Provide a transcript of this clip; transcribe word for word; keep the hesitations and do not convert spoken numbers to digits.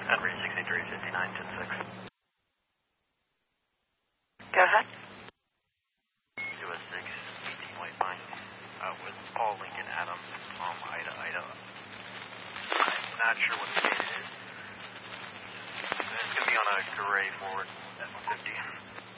Henry sixty-three fifty-nine ten six. Go ahead. U S six eighteen White Pine. Uh, with Paul Lincoln Adams, Tom Ida Ida. I'm not sure what the date is. It's going to be on a gray forward at one fifty.